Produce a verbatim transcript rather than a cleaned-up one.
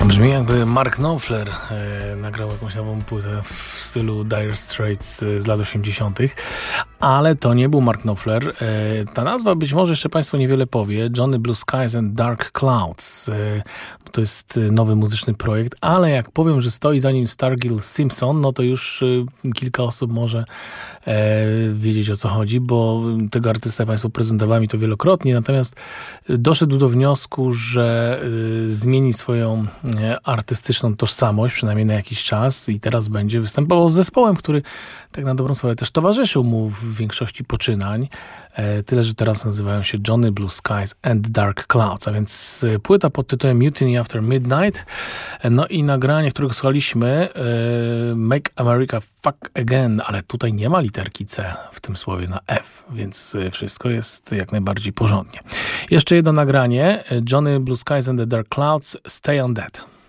Brzmi jakby Mark Knopfler e, nagrał jakąś nową płytę w stylu Dire Straits e, z lat osiemdziesiątych, ale to nie był Mark Knopfler. E, ta nazwa być może jeszcze Państwu niewiele powie. Johnny Blue Skies and Dark Clouds. E, to jest nowy muzyczny projekt, ale jak powiem, że stoi za nim Stargill Simpson, no to już e, kilka osób może e, wiedzieć, o co chodzi, bo tego artystę Państwu prezentowałem i to wielokrotnie, natomiast doszedł do wniosku, że e, zmieni swoją artystyczną tożsamość, przynajmniej na jakiś czas, i teraz będzie występował z zespołem, który tak na dobrą sprawę też towarzyszył mu w większości poczynań. E, tyle, że teraz nazywają się Johnny Blue Skies and Dark Clouds, a więc płyta pod tytułem Mutiny After Midnight. No i nagranie, którego słuchaliśmy, e, Make America Fuck Again, ale tutaj nie ma literki C w tym słowie na F, więc wszystko jest jak najbardziej porządnie. Jeszcze jedno nagranie, Johnny Blue Skies and the Dark Clouds, Stay on That.